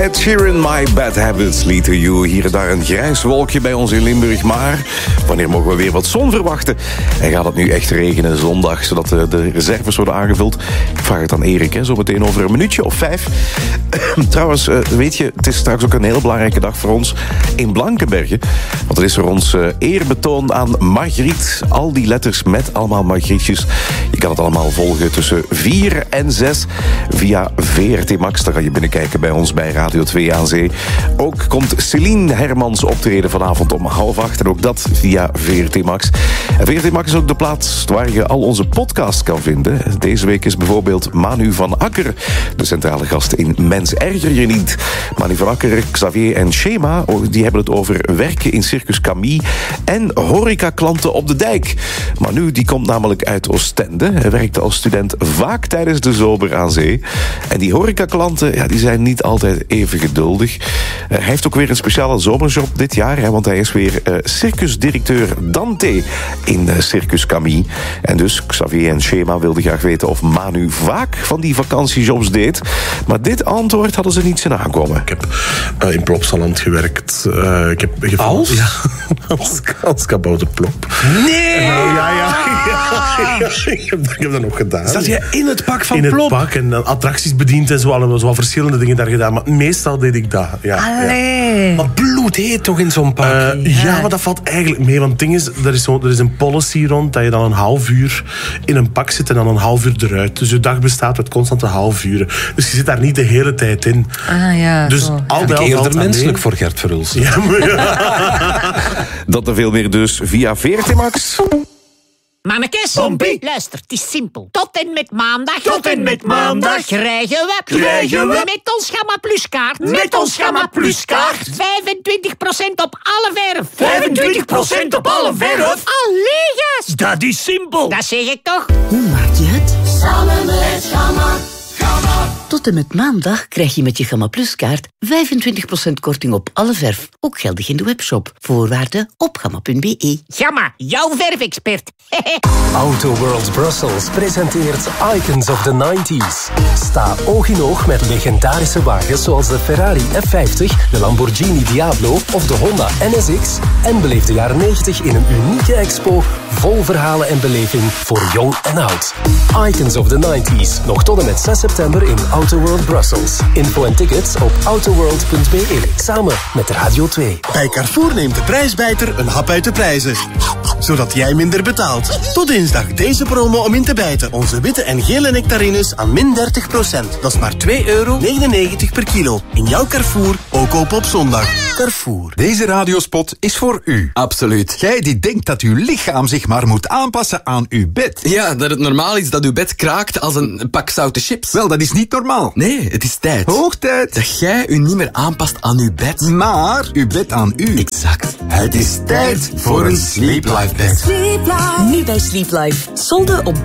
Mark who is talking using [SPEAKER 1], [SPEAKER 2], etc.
[SPEAKER 1] Ed Sheeran, My Bad Habits Lead to You. Hier en daar een grijs wolkje bij ons in Limburg. Maar wanneer mogen we weer wat zon verwachten? En gaat het nu echt regenen zondag, zodat de reserves worden aangevuld? Ik vraag het aan Erik, hè, zo meteen over een minuutje of 5. Trouwens, weet je, het is straks ook een heel belangrijke dag voor ons in Blankenberge. Want het is er ons eerbetoon aan Margriet. Al die letters met allemaal Margrietjes. Je kan het allemaal volgen tussen 4 en 6 via VRT Max. Daar kan je binnenkijken bij ons bij Radio 2 aan Zee. Ook komt Celine Hermans optreden vanavond om 7:30. En ook dat via VRT Max. En VRT Max is ook de plaats waar je al onze podcasts kan vinden. Deze week is bijvoorbeeld Manu van Akker de centrale gast in Mens Erger Je Niet. Manu van Akker, Xavier en Shema, die hebben het over werken in Circus Camille en horecaklanten op de dijk. Manu die komt namelijk uit Oostende. Hij werkte als student vaak tijdens de zomer aan zee. En die horecaklanten, ja, die zijn niet altijd even geduldig. Hij heeft ook weer een speciale zomerjob dit jaar, hè, want hij is weer circusdirecteur Dante in Circus Camille. En dus Xavier en Shema wilden graag weten of Manu vaak van die vakantiejobs deed. Maar dit antwoord hadden ze niet zien aankomen.
[SPEAKER 2] Ik heb in Plopsaland gewerkt. Ik heb
[SPEAKER 1] als?
[SPEAKER 2] Ja, als kabouterplop.
[SPEAKER 1] Nee!
[SPEAKER 2] Ja. Ik heb dat nog gedaan.
[SPEAKER 1] Zat je in het pak van
[SPEAKER 2] in
[SPEAKER 1] Plop?
[SPEAKER 2] In het pak en attracties bediend en zo. Allemaal zo verschillende dingen daar gedaan. Maar meestal deed ik dat. Ja,
[SPEAKER 1] Allee.
[SPEAKER 2] Ja.
[SPEAKER 1] Maar bloedheet toch in zo'n pak?
[SPEAKER 2] Ja, maar dat valt eigenlijk mee. Want het ding is, er is een policy rond dat je dan een half uur in een pak zit en dan een half uur eruit. Dus je dag bestaat uit constante half uren. Dus je zit daar niet de hele tijd in.
[SPEAKER 3] Ah ja,
[SPEAKER 2] dus
[SPEAKER 3] zo.
[SPEAKER 2] al bij al
[SPEAKER 1] eerder menselijk voor Gert Verhulst. Ja, dat en veel meer dus via VRT Max.
[SPEAKER 4] Mannekes,
[SPEAKER 5] Pompie.
[SPEAKER 4] luister, het is simpel. Tot en met maandag.
[SPEAKER 5] Tot en met maandag.
[SPEAKER 4] Krijgen we
[SPEAKER 5] Met
[SPEAKER 4] ons Gamma Plus kaart.
[SPEAKER 5] Met ons Gamma Plus kaart.
[SPEAKER 4] 25% op alle verf.
[SPEAKER 5] 25% op alle verf.
[SPEAKER 4] Allee, gast.
[SPEAKER 5] Dat is simpel.
[SPEAKER 4] Dat zeg ik toch?
[SPEAKER 3] Hoe maak je het?
[SPEAKER 5] Samen met Gamma.
[SPEAKER 3] Tot en met maandag krijg je met je Gamma Plus kaart 25% korting op alle verf. Ook geldig in de webshop. Voorwaarden op gamma.be.
[SPEAKER 4] Gamma, jouw verfexpert.
[SPEAKER 6] Autoworld Brussels presenteert Icons of the 90s. Sta oog in oog met legendarische wagens zoals de Ferrari F50, de Lamborghini Diablo of de Honda NSX en beleef de jaren 90 in een unieke expo vol verhalen en beleving voor jong en oud. Icons of the 90s, nog tot en met 6 september in Autoworld Brussels. Info en tickets op autoworld.be, samen met Radio 2.
[SPEAKER 7] Bij Carrefour neemt de prijsbijter een hap uit de prijzen. Zodat jij minder betaalt. Tot dinsdag deze promo om in te bijten. Onze witte en gele nectarines aan min 30%. Dat is maar €2,99 per kilo. In jouw Carrefour, ook kopen op zondag. Carrefour.
[SPEAKER 8] Deze radiospot is voor u.
[SPEAKER 9] Absoluut.
[SPEAKER 8] Jij die denkt dat uw lichaam zich maar moet aanpassen aan uw bed.
[SPEAKER 9] Ja, dat het normaal is dat uw bed kraakt als een pak zoute chips.
[SPEAKER 8] Wel, dat is niet normaal.
[SPEAKER 9] Nee, het is tijd.
[SPEAKER 8] Hoog tijd.
[SPEAKER 9] Dat jij u niet meer aanpast aan uw bed.
[SPEAKER 8] Maar uw bed aan u.
[SPEAKER 9] Exact.
[SPEAKER 8] Het is tijd voor een Sleep Life bed.
[SPEAKER 10] Nu bij Sleep Life. Solden op